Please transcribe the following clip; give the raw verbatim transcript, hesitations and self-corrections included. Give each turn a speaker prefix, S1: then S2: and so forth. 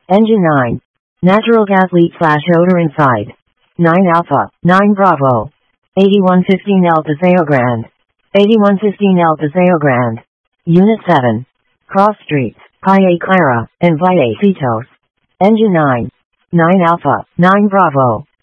S1: Engine nine. Natural gas leak slash odor inside. nine Alpha, nine Bravo. eighty-one fifteen El Paseo Grande. eighty-one fifteen El Paseo Grande. Unit seven. Cross Streets, Calle Clara, and Vallecitos. Engine nine. nine Alpha, nine Bravo.